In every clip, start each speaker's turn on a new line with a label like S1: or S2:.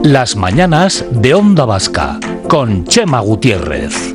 S1: Las mañanas de Onda Vasca, con Chema Gutiérrez.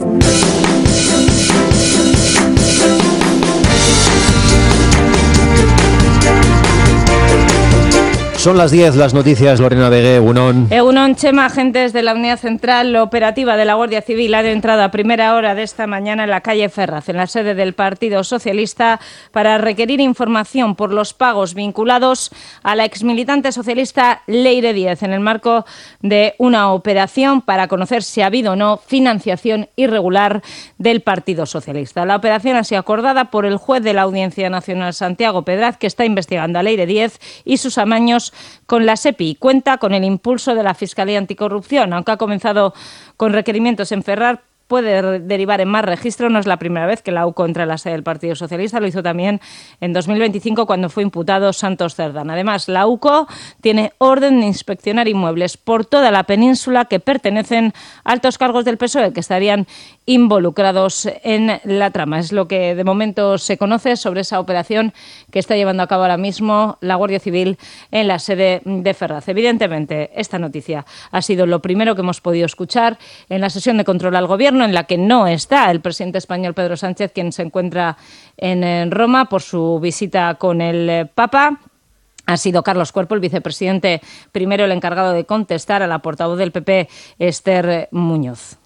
S2: Son las 10, las noticias, Lorena Vegué, Egunon.
S3: Egunon, Chema, agentes de la Unidad Central Operativa de la Guardia Civil han entrado a primera hora de esta mañana en la calle Ferraz, en la sede del Partido Socialista, para requerir información por los pagos vinculados a la exmilitante socialista Leire Díez, en el marco de una operación para conocer si ha habido o no financiación irregular del Partido Socialista. La operación ha sido acordada por el juez de la Audiencia Nacional, Santiago Pedraz, que está investigando a Leire Díez y sus amaños con la SEPI. Cuenta con el impulso de la Fiscalía Anticorrupción. Aunque ha comenzado con requerimientos en Ferraz, puede derivar en más registro. No es la primera vez que la UCO entra en la sede del Partido Socialista. Lo hizo también en 2025 cuando fue imputado Santos Cerdán. Además, la UCO tiene orden de inspeccionar inmuebles por toda la península que pertenecen a altos cargos del PSOE que estarían involucrados en la trama. Es lo que de momento se conoce sobre esa operación que está llevando a cabo ahora mismo la Guardia Civil en la sede de Ferraz. Evidentemente, esta noticia ha sido lo primero que hemos podido escuchar en la sesión de control al Gobierno, en la que no está el presidente español Pedro Sánchez, quien se encuentra en Roma por su visita con el Papa. Ha sido Carlos Cuerpo, el vicepresidente primero, el encargado de contestar a la portavoz del PP, Esther Muñoz.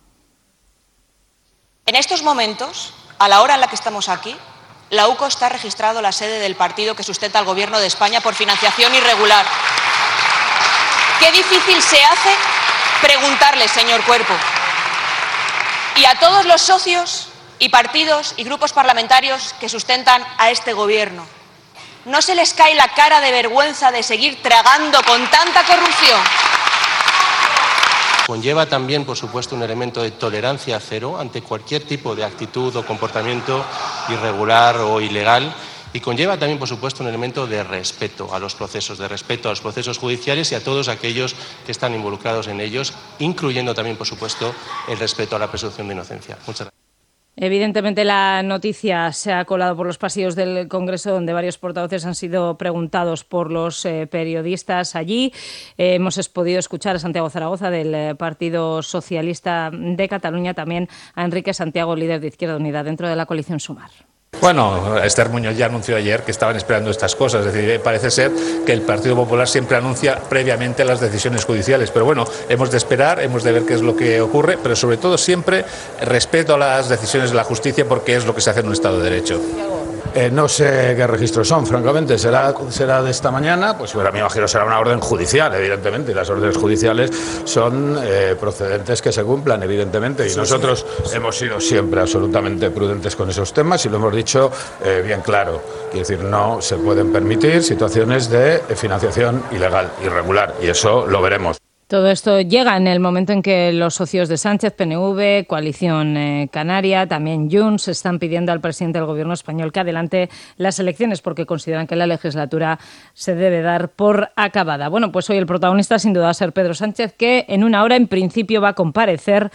S4: En estos momentos, a la hora en la que estamos aquí, la UCO está registrado la sede del partido que sustenta al Gobierno de España por financiación irregular. Qué difícil se hace preguntarle, señor Cuerpo, y a todos los socios y partidos y grupos parlamentarios que sustentan a este Gobierno. ¿No se les cae la cara de vergüenza de seguir tragando con tanta corrupción?
S5: Conlleva también, por supuesto, un elemento de tolerancia cero ante cualquier tipo de actitud o comportamiento irregular o ilegal. Y conlleva también, por supuesto, un elemento de respeto a los procesos judiciales y a todos aquellos que están involucrados en ellos, incluyendo también, por supuesto, el respeto a la presunción de inocencia. Muchas gracias.
S3: Evidentemente la noticia se ha colado por los pasillos del Congreso, donde varios portavoces han sido preguntados por los periodistas allí. Hemos podido escuchar a Santiago Zaragoza, del Partido Socialista de Cataluña, también a Enrique Santiago, líder de Izquierda Unida, dentro de la coalición Sumar.
S6: Bueno, Esther Muñoz ya anunció ayer que estaban esperando estas cosas, es decir, parece ser que el Partido Popular siempre anuncia previamente las decisiones judiciales, pero bueno, hemos de esperar, hemos de ver qué es lo que ocurre, pero sobre todo siempre respeto a las decisiones de la justicia porque es lo que se hace en un Estado de Derecho.
S7: No sé qué registros son, francamente. ¿Será de esta mañana? Pues a mí me imagino será una orden judicial, evidentemente. Y las órdenes judiciales son procedentes que se cumplan, evidentemente. Y nosotros hemos sido siempre absolutamente prudentes con esos temas y lo hemos dicho bien claro. Quiero decir, no se pueden permitir situaciones de financiación ilegal, irregular. Y eso lo veremos.
S3: Todo esto llega en el momento en que los socios de Sánchez, PNV, Coalición Canaria, también Junts, están pidiendo al presidente del Gobierno español que adelante las elecciones porque consideran que la legislatura se debe dar por acabada. Bueno, pues hoy el protagonista sin duda va a ser Pedro Sánchez, que en una hora en principio va a comparecer